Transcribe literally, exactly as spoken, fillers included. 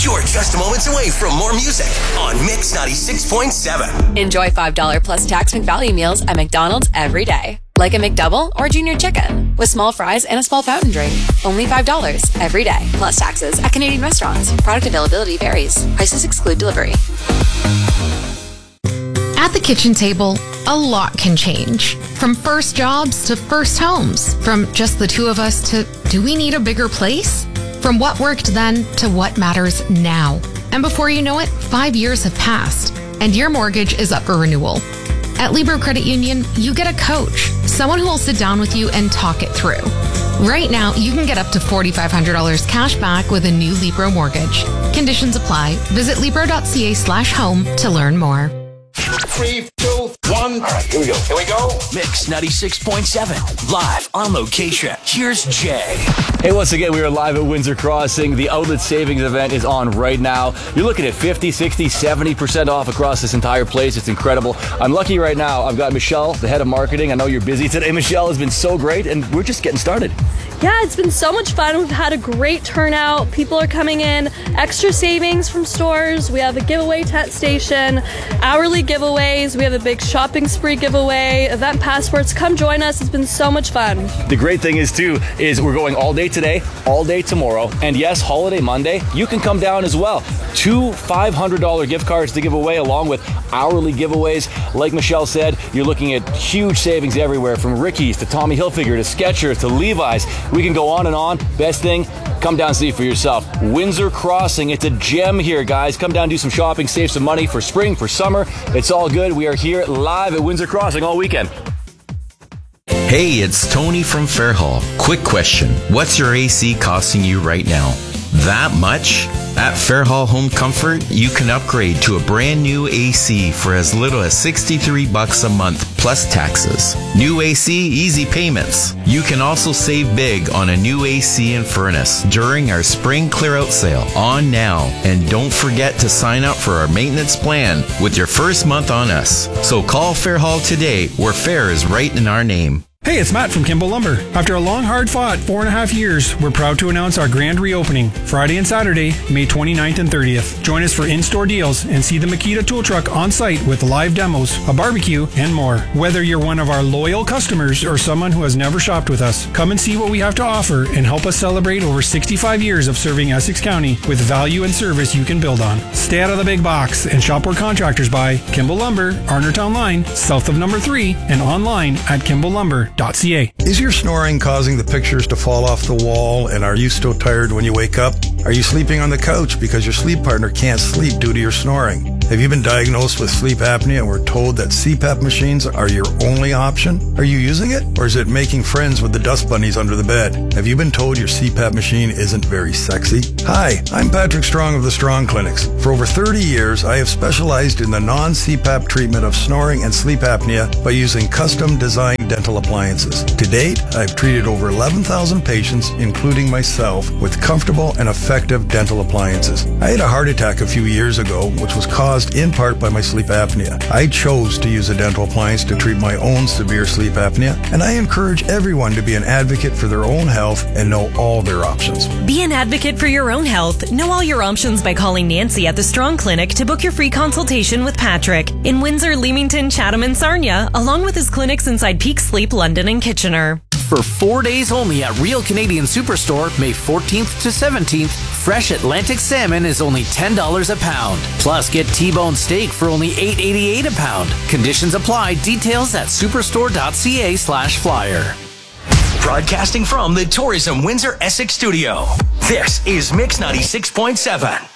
You're just moments away from more music on Mix ninety-six point seven. Enjoy five dollars plus tax McValue meals at McDonald's every day. Like a McDouble or Junior Chicken with small fries and a small fountain drink. Only five dollars every day, plus taxes at Canadian restaurants. Product availability varies. Prices exclude delivery. At the kitchen table, a lot can change. From first jobs to first homes. From just the two of us to, do we need a bigger place? From what worked then to what matters now. And before you know it, five years have passed, and your mortgage is up for renewal. At Libro Credit Union, you get a coach, someone who will sit down with you and talk it through. Right now, you can get up to four thousand five hundred dollars cash back with a new Libro mortgage. Conditions apply. Visit Libro.ca slash home to learn more. Three, two, one. All right, here we go. Here we go. Mix ninety-six point seven, live on location. Here's Jay. Hey, once again, we are live at Windsor Crossing. The Outlet Savings event is on right now. You're looking at fifty, sixty, seventy percent off across this entire place. It's incredible. I'm lucky right now. I've got Michelle, the head of marketing. I know you're busy today. Michelle, has been so great, and we're just getting started. Yeah, it's been so much fun. We've had a great turnout. People are coming in. Extra savings from stores. We have a giveaway tent station, hourly giveaways. We have a big shopping spree giveaway, event passports. Come join us. It's been so much fun. The great thing is, too, is we're going all day today, all day tomorrow, and yes, Holiday Monday, you can come down as well. Two five hundred dollars gift cards to give away along with hourly giveaways. Like Michelle said, you're looking at huge savings everywhere from Ricky's to Tommy Hilfiger to Skechers to Levi's. We can go on and on. Best thing, come down and see for yourself. Windsor Crossing, it's a gem here, guys. Come down, do some shopping, save some money for spring, for summer. It's all good. We are here live at Windsor Crossing all weekend. Hey, it's Tony from Fairhall. Quick question. What's your A C costing you right now? That much? At Fairhall Home Comfort, you can upgrade to a brand new A C for as little as sixty-three bucks a month plus taxes. New A C, easy payments. You can also save big on a new A C and furnace during our spring clear-out sale on now. And don't forget to sign up for our maintenance plan with your first month on us. So call Fairhall today, where Fair is right in our name. Hey, it's Matt from Kimball Lumber. After a long, hard fought four and a half years, we're proud to announce our grand reopening Friday and Saturday, May twenty-ninth and thirtieth. Join us for in-store deals and see the Makita tool truck on site with live demos, a barbecue, and more. Whether you're one of our loyal customers or someone who has never shopped with us, come and see what we have to offer and help us celebrate over sixty-five years of serving Essex County with value and service you can build on. Stay out of the big box and shop where contractors buy. Kimball Lumber, Arnertown Line, south of number three, and online at kimball lumber dot c a. Is your snoring causing the pictures to fall off the wall, and are you so tired when you wake up? Are you sleeping on the couch because your sleep partner can't sleep due to your snoring? Have you been diagnosed with sleep apnea and were told that C PAP machines are your only option? Are you using it, or is it making friends with the dust bunnies under the bed? Have you been told your C PAP machine isn't very sexy? Hi, I'm Patrick Strong of the Strong Clinics. For over thirty years, I have specialized in the non-C PAP treatment of snoring and sleep apnea by using custom-designed dental appliances. To date, I've treated over eleven thousand patients, including myself, with comfortable and effective dental appliances. I had a heart attack a few years ago, which was caused in part by my sleep apnea. I chose to use a dental appliance to treat my own severe sleep apnea, and I encourage everyone to be an advocate for their own health and know all their options. Be an advocate for your own health. Know all your options by calling Nancy at the Strong Clinic to book your free consultation with Patrick in Windsor, Leamington, Chatham, and Sarnia, along with his clinics inside Peak Sleep, London, and Kitchener. For four days only at Real Canadian Superstore, May fourteenth to seventeenth, fresh Atlantic salmon is only ten dollars a pound. Plus, get T-bone steak for only eight eighty-eight a pound. Conditions apply. Details at superstore.ca slash flyer. Broadcasting from the Tourism Windsor Essex studio, this is Mix ninety-six point seven.